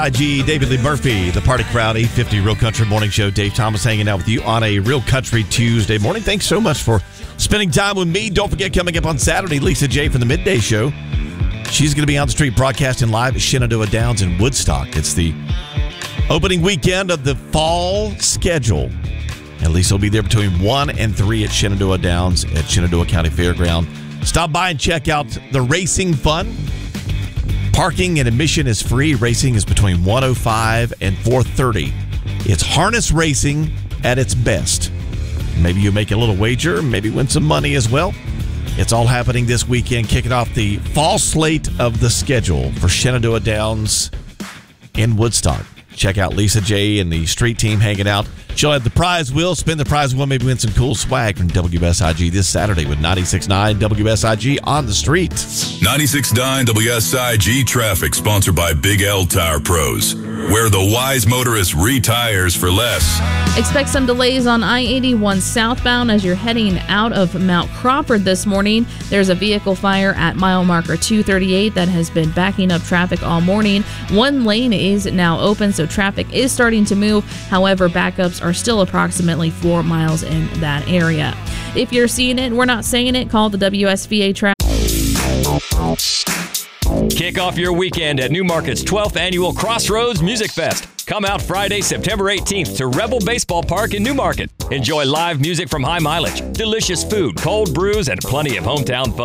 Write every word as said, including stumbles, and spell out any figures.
I G, David Lee Murphy, the Party Crowd, eight fifty Real Country Morning Show. Dave Thomas hanging out with you on a Real Country Tuesday morning. Thanks so much for spending time with me. Don't forget, coming up on Saturday, Lisa J from the Midday Show. She's going to be on the street broadcasting live at Shenandoah Downs in Woodstock. It's the opening weekend of the fall schedule. At least will be there between one and three at Shenandoah Downs at Shenandoah County Fairground. Stop by and check out the racing fun. Parking and admission is free. Racing is between one oh five and four thirty. It's harness racing at its best. Maybe you make a little wager, maybe win some money as well. It's all happening this weekend, kicking off the fall slate of the schedule for Shenandoah Downs in Woodstock. Check out Lisa J and the street team hanging out. She'll have the prize wheel, spin the prize wheel, maybe win some cool swag from W S I G this Saturday with ninety-six point nine W S I G on the street. ninety-six point nine W S I G traffic, sponsored by Big L Tire Pros, where the wise motorist retires for less. Expect some delays on I eighty-one southbound as you're heading out of Mount Crawford this morning. There's a vehicle fire at mile marker two thirty-eight that has been backing up traffic all morning. One lane is now open, so traffic is starting to move. However, backups are still approximately four miles in that area. If you're seeing it, we're not saying it, call the W S V A traffic. Kick off your weekend at Newmarket's twelfth Annual Crossroads Music Fest. Come out Friday, September eighteenth to Rebel Baseball Park in Newmarket. Enjoy live music from High Mileage, delicious food, cold brews, and plenty of hometown fun.